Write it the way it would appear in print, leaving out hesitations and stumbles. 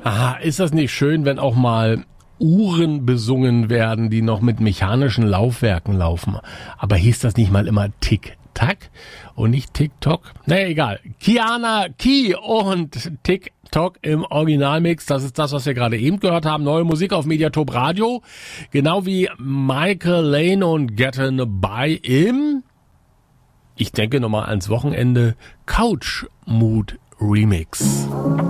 Aha, ist das nicht schön, wenn auch mal Uhren besungen werden, die noch mit mechanischen Laufwerken laufen? Aber hieß das nicht mal immer Tick-Tack und nicht Tick-Tock? Naja, egal. Kiana Key und Tick-Tock im Originalmix. Das ist das, was wir gerade eben gehört haben. Neue Musik auf Mediatop Radio. Genau wie Michael Lane und Getting By im, ich denke nochmal ans Wochenende, Couch Mood Remix.